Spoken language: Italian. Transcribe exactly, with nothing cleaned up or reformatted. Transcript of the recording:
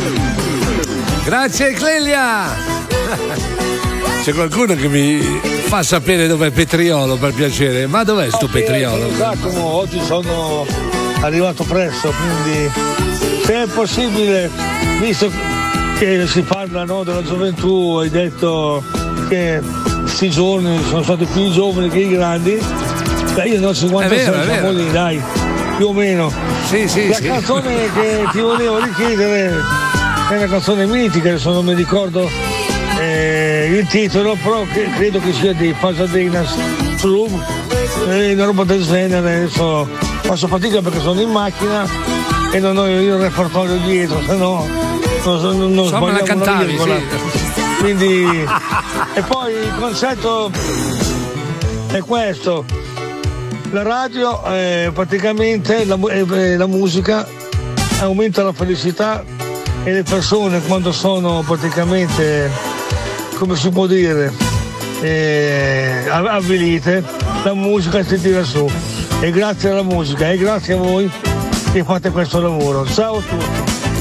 Grazie Clelia. C'è qualcuno che mi fa sapere dov'è Petriolo, per piacere? Ma dov'è sto Petriolo? Giacomo, oggi sono arrivato presto, quindi se è possibile, visto che si parla, no, della gioventù, hai detto che questi giorni sono stati più i giovani che i grandi. Beh, io ne ho cinquantasei, siamo lì, dai, più o meno. Sì, sì, La sì. canzone che ti volevo richiedere è una canzone mitica, adesso non mi ricordo eh, il titolo, però che, credo che sia di Pasadena Club, eh, una roba del genere. Adesso faccio fatica perché sono in macchina e non ho il repertorio dietro, se no non, non, non Insomma, la sbagliamo cantavi, una virgola. sì. Quindi, e poi il concetto è questo: la radio eh, praticamente la, eh, la musica aumenta la felicità e le persone quando sono praticamente, come si può dire, eh, avvilite, la musica si tira su, e grazie alla musica e grazie a voi che fate questo lavoro. Ciao a tutti.